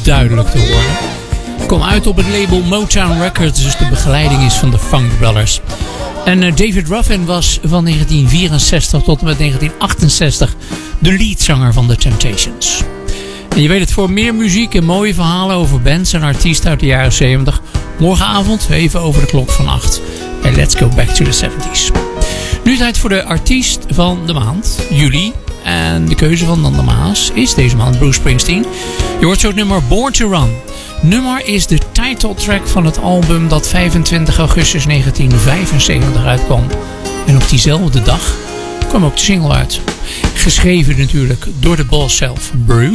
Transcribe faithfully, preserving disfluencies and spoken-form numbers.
duidelijk te horen. Kom uit op het label Motown Records, dus de begeleiding is van de Funk Brothers. En uh, David Ruffin was van negentien vierenzestig tot en met negentien achtenzestig de leadzanger van The Temptations. En je weet het, voor meer muziek en mooie verhalen over bands en artiesten uit de jaren zeventig... morgenavond even over de klok van acht. En let's go back to the seventies. Nu tijd voor de artiest van de maand, juli. En de keuze van Dan de Maas is deze maand Bruce Springsteen. Je hoort zo het nummer Born to Run. Nummer is de titeltrack van het album dat vijfentwintig augustus negentien vijfenzeventig uitkwam. En op diezelfde dag kwam ook de single uit. Geschreven natuurlijk door de boss zelf, Bruce.